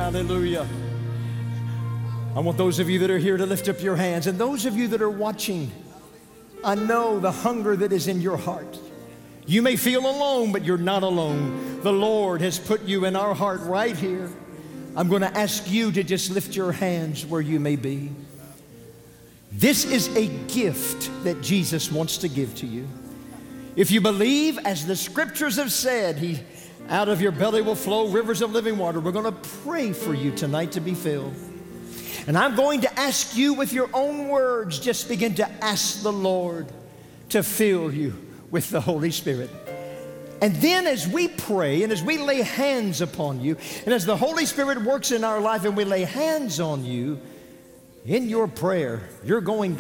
Hallelujah. I want those of you that are here to lift up your hands, and those of you that are watching, I know the hunger that is in your heart. You may feel alone, but you're not alone. The Lord has put you in our heart right here. I'm going to ask you to just lift your hands where you may be. This is a gift that Jesus wants to give to you. If you believe, as the scriptures have said, out of your belly will flow rivers of living water. We're going to pray for you tonight to be filled. And I'm going to ask you with your own words, just begin to ask the Lord to fill you with the Holy Spirit. And then as we pray and as we lay hands upon you, and as the Holy Spirit works in our life and we lay hands on you, in your prayer, you're going to